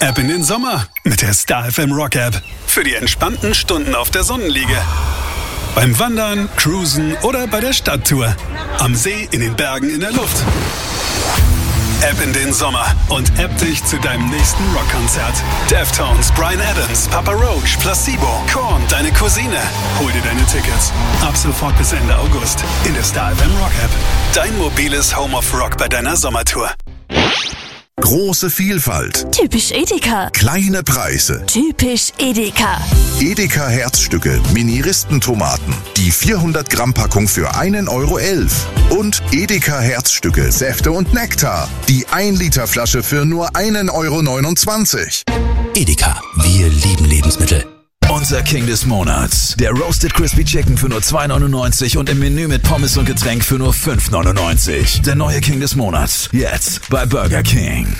Ab in den Sommer mit der Star FM Rock App. Für die entspannten Stunden auf der Sonnenliege. Beim Wandern, Cruisen oder bei der Stadttour. Am See, in den Bergen, in der Luft. Ab in den Sommer und app dich zu deinem nächsten Rockkonzert. Deftones, Bryan Adams, Papa Roach, Placebo, Korn, deine Cousine. Hol dir deine Tickets. Ab sofort bis Ende August in der Star FM Rock App. Dein mobiles Home of Rock bei deiner Sommertour. Große Vielfalt. Typisch Edeka. Kleine Preise. Typisch Edeka. Edeka Herzstücke, Mini-Ristentomaten. Die 400 Gramm Packung für 1,11 €. Und Edeka Herzstücke, Säfte und Nektar. Die 1 Liter Flasche für nur 1,29 €. Edeka, wir lieben Lebensmittel. Unser King des Monats. Der Roasted Crispy Chicken für nur 2,99 € und im Menü mit Pommes und Getränk für nur 5,99 €. Der neue King des Monats. Jetzt bei Burger King.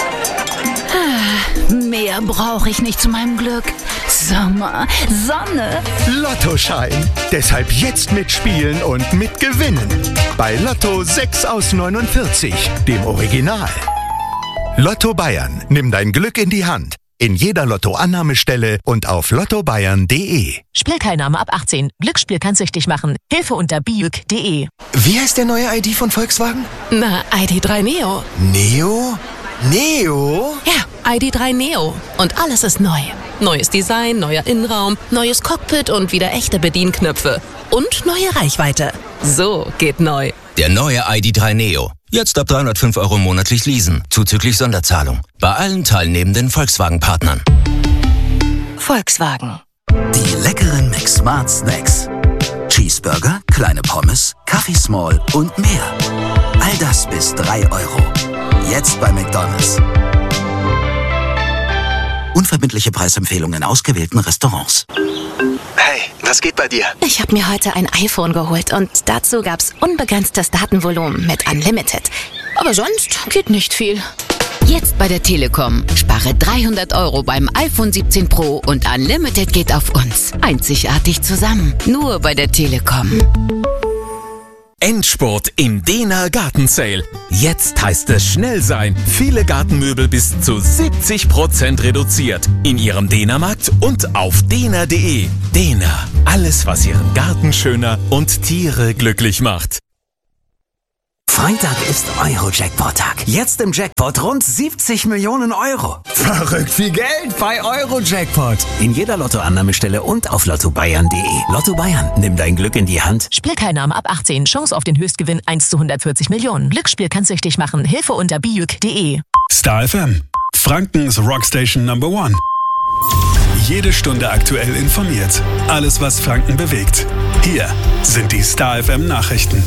Mehr brauche ich nicht zu meinem Glück. Sommer, Sonne. Lottoschein. Deshalb jetzt mitspielen und mitgewinnen. Bei Lotto 6 aus 49, dem Original. Lotto Bayern. Nimm dein Glück in die Hand. In jeder Lotto-Annahmestelle und auf lottobayern.de. Spielteilnahme ab 18. Glücksspiel kann süchtig machen. Hilfe unter biuk.de. Wie heißt der neue ID von Volkswagen? Na, ID3 Neo. Neo? Neo? Ja, ID3 Neo. Und alles ist neu. Neues Design, neuer Innenraum, neues Cockpit und wieder echte Bedienknöpfe. Und neue Reichweite. So geht neu. Der neue ID3 Neo. Jetzt ab 305 € monatlich leasen, zuzüglich Sonderzahlung. Bei allen teilnehmenden Volkswagen-Partnern. Volkswagen. Die leckeren McSmart Snacks. Cheeseburger, kleine Pommes, Kaffee Small und mehr. All das bis 3 €. Jetzt bei McDonald's. Unverbindliche Preisempfehlungen in ausgewählten Restaurants. Hey, was geht bei dir? Ich habe mir heute ein iPhone geholt und dazu gab's unbegrenztes Datenvolumen mit Unlimited. Aber sonst geht nicht viel. Jetzt bei der Telekom. Spare 300 € beim iPhone 17 Pro und Unlimited geht auf uns. Einzigartig zusammen. Nur bei der Telekom. Endspurt im Dehner Gartensale. Jetzt heißt es schnell sein. Viele Gartenmöbel bis zu 70% reduziert. In Ihrem Dehnermarkt und auf dehner.de. Dehner. Alles, was Ihren Garten schöner und Tiere glücklich macht. Freitag ist Euro-Jackpot-Tag. Jetzt im Jackpot rund 70 Millionen €. Verrückt viel Geld bei Euro-Jackpot. In jeder Lotto-Annahmestelle und auf lottobayern.de. Lotto Bayern, nimm dein Glück in die Hand. Spielteilnahme ab 18. Chance auf den Höchstgewinn 1 zu 140 Millionen. Glücksspiel kann süchtig machen. Hilfe unter biuk.de. Star FM. Frankens Rockstation Number 1. Jede Stunde aktuell informiert. Alles, was Franken bewegt. Hier sind die Star FM Nachrichten.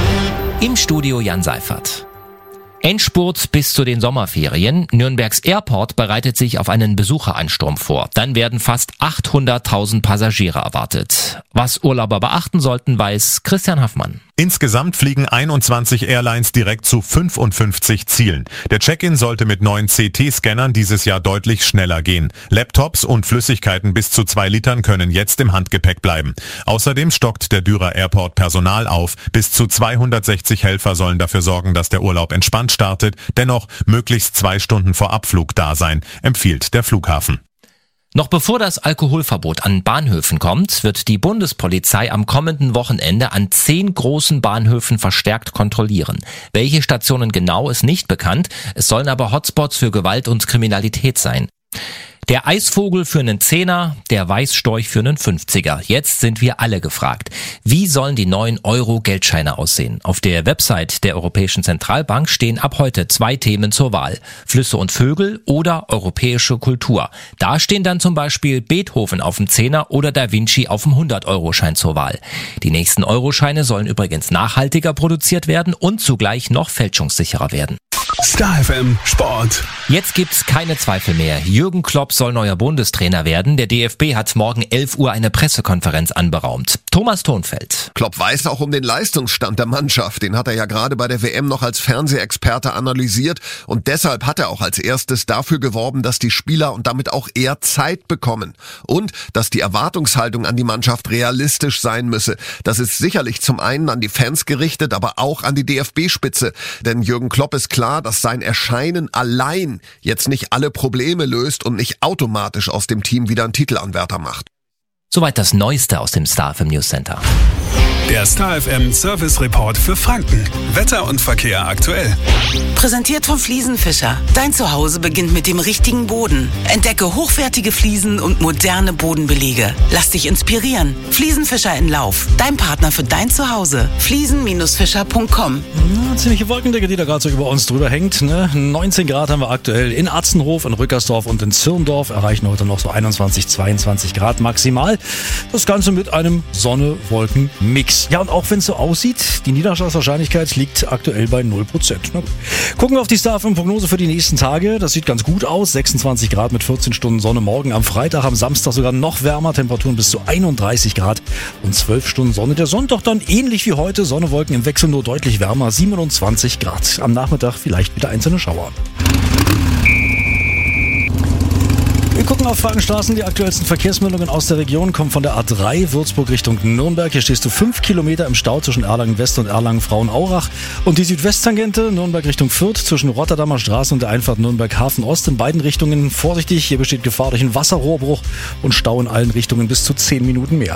Im Studio Jan Seifert. Endspurt bis zu den Sommerferien. Nürnbergs Airport bereitet sich auf einen Besucheransturm vor. Dann werden fast 800.000 Passagiere erwartet. Was Urlauber beachten sollten, weiß Christian Haffmann. Insgesamt fliegen 21 Airlines direkt zu 55 Zielen. Der Check-in sollte mit neuen CT-Scannern dieses Jahr deutlich schneller gehen. Laptops und Flüssigkeiten bis zu 2 Litern können jetzt im Handgepäck bleiben. Außerdem stockt der Dürer Airport Personal auf. Bis zu 260 Helfer sollen dafür sorgen, dass der Urlaub entspannt startet. Dennoch möglichst 2 Stunden vor Abflug da sein, empfiehlt der Flughafen. Noch bevor das Alkoholverbot an Bahnhöfen kommt, wird die Bundespolizei am kommenden Wochenende an 10 großen Bahnhöfen verstärkt kontrollieren. Welche Stationen genau, ist nicht bekannt. Es sollen aber Hotspots für Gewalt und Kriminalität sein. Der Eisvogel für einen 10er, der Weißstorch für einen 50er. Jetzt sind wir alle gefragt. Wie sollen die neuen Euro-Geldscheine aussehen? Auf der Website der Europäischen Zentralbank stehen ab heute 2 Themen zur Wahl. Flüsse und Vögel oder europäische Kultur. Da stehen dann zum Beispiel Beethoven auf dem 10er oder Da Vinci auf dem 100-Euro-Schein zur Wahl. Die nächsten Euroscheine sollen übrigens nachhaltiger produziert werden und zugleich noch fälschungssicherer werden. Star FM Sport. Jetzt gibt's keine Zweifel mehr. Jürgen Klopp soll neuer Bundestrainer werden. Der DFB hat morgen 11 Uhr eine Pressekonferenz anberaumt. Thomas Thonfeld. Klopp weiß auch um den Leistungsstand der Mannschaft. Den hat er ja gerade bei der WM noch als Fernsehexperte analysiert. Und deshalb hat er auch als erstes dafür geworben, dass die Spieler und damit auch er Zeit bekommen. Und dass die Erwartungshaltung an die Mannschaft realistisch sein müsse. Das ist sicherlich zum einen an die Fans gerichtet, aber auch an die DFB-Spitze. Denn Jürgen Klopp ist klar klar, dass sein Erscheinen allein jetzt nicht alle Probleme löst und nicht automatisch aus dem Team wieder einen Titelanwärter macht. Soweit das Neueste aus dem Star FM News Center. Der Star FM Service Report für Franken. Wetter und Verkehr aktuell. Präsentiert vom Fliesenfischer. Dein Zuhause beginnt mit dem richtigen Boden. Entdecke hochwertige Fliesen und moderne Bodenbelege. Lass dich inspirieren. Fliesenfischer in Lauf. Dein Partner für dein Zuhause. Fliesen-fischer.com. Ziemliche Wolkendecke, die da gerade so über uns drüber hängt. Ne? 19 Grad haben wir aktuell in Atzenhof, in Rückersdorf und in Zirndorf. Erreichen heute noch so 21, 22 Grad maximal. Das Ganze mit einem Sonne-Wolken-Mix. Ja, und auch wenn es so aussieht, die Niederschlagswahrscheinlichkeit liegt aktuell bei 0%. Na gut. Gucken wir auf die Star FM-Prognose für die nächsten Tage. Das sieht ganz gut aus. 26 Grad mit 14 Stunden Sonne morgen. Am Freitag, am Samstag sogar noch wärmer. Temperaturen bis zu 31 Grad und 12 Stunden Sonne. Der Sonntag dann ähnlich wie heute. Sonne, Wolken im Wechsel, nur deutlich wärmer. 27 Grad. Am Nachmittag vielleicht wieder einzelne Schauer. Wir gucken auf Frankenstraßen. Die aktuellsten Verkehrsmeldungen aus der Region kommen von der A3 Würzburg Richtung Nürnberg. Hier stehst du 5 Kilometer im Stau zwischen Erlangen West und Erlangen Frauenaurach. Und die Südwesttangente Nürnberg Richtung Fürth zwischen Rotterdamer Straße und der Einfahrt Nürnberg Hafen Ost in beiden Richtungen vorsichtig. Hier besteht Gefahr durch einen Wasserrohrbruch und Stau in allen Richtungen bis zu 10 Minuten mehr.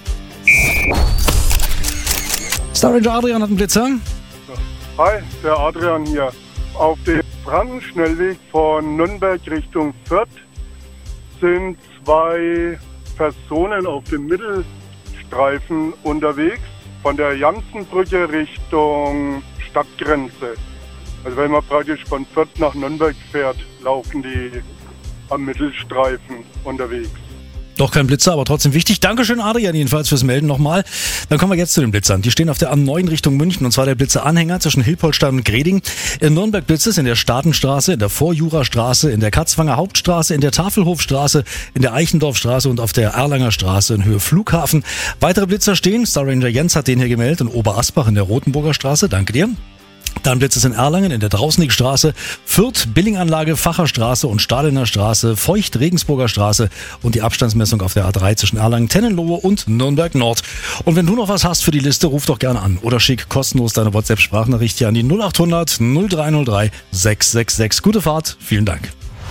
Star Ranger Adrian hat einen Blitzer. Hi, der Adrian hier. Auf dem Frankenschnellweg von Nürnberg Richtung Fürth sind 2 Personen auf dem Mittelstreifen unterwegs, von der Jansenbrücke Richtung Stadtgrenze. Also wenn man praktisch von Fürth nach Nürnberg fährt, laufen die am Mittelstreifen unterwegs. Doch kein Blitzer, aber trotzdem wichtig. Dankeschön, Adrian, jedenfalls fürs Melden nochmal. Dann kommen wir jetzt zu den Blitzern. Die stehen auf der A9 Richtung München, und zwar der Blitzeranhänger zwischen Hilpoltstein und Greding. In Nürnberg blitzt es in der Staatenstraße, in der Vorjurastraße, in der Katzwanger Hauptstraße, in der Tafelhofstraße, in der Eichendorfstraße und auf der Erlanger Straße in Höhe Flughafen. Weitere Blitzer stehen. Star Ranger Jens hat den hier gemeldet in Oberasbach in der Rotenburger Straße. Danke dir. Dann blitzt es in Erlangen, in der Drausnickstraße, Fürth, Billinganlage, Facherstraße und Stahlener Straße, Feucht, Regensburger Straße und die Abstandsmessung auf der A3 zwischen Erlangen, Tennenlohe und Nürnberg Nord. Und wenn du noch was hast für die Liste, ruf doch gerne an oder schick kostenlos deine WhatsApp-Sprachnachricht hier an die 0800 0303 666. Gute Fahrt, vielen Dank.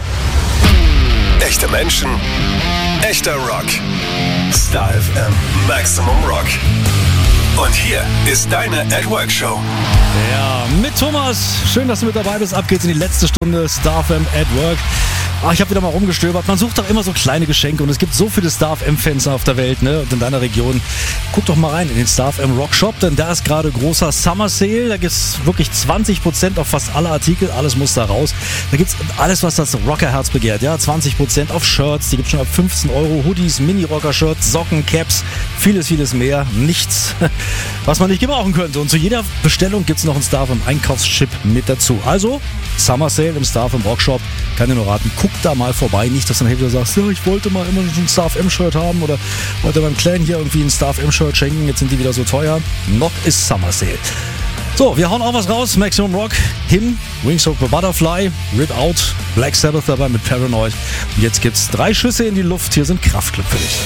Echte Menschen, echter Rock. Star FM Maximum Rock. Und hier ist deine At Work Show. Ja, mit Thomas. Schön, dass du mit dabei bist. Ab geht's in die letzte Stunde Star FM At Work. Ich habe wieder mal rumgestöbert. Man sucht doch immer so kleine Geschenke und es gibt so viele Star FM-Fans auf der Welt, ne? Und in deiner Region. Guck doch mal rein in den Star FM Rock Shop, denn da ist gerade großer Summer Sale. Da gibt's wirklich 20% auf fast alle Artikel. Alles muss da raus. Da gibt's alles, was das Rockerherz begehrt. Ja, 20% auf Shirts. Die gibt's schon ab 15 €. Hoodies, Mini-Rocker-Shirts, Socken, Caps, vieles, vieles mehr. Nichts, was man nicht gebrauchen könnte. Und zu jeder Bestellung gibt's noch einen Star FM Einkaufschip mit dazu. Also Summer Sale im Star FM Rock Shop. Kann dir nur raten, guck da mal vorbei. Nicht, dass du dann wieder sagst, ja, ich wollte mal immer ein Star FM Shirt haben oder wollte meinem Clan hier irgendwie ein Star FM Shirt schenken. Jetzt sind die wieder so teuer. Noch ist Summer Sale. So, wir hauen auch was raus. Maximum Rock, Him, Wings of the Butterfly, Rip Out, Black Sabbath dabei mit Paranoid. Und jetzt gibt's 3 Schüsse in die Luft. Hier sind Kraftclub für dich.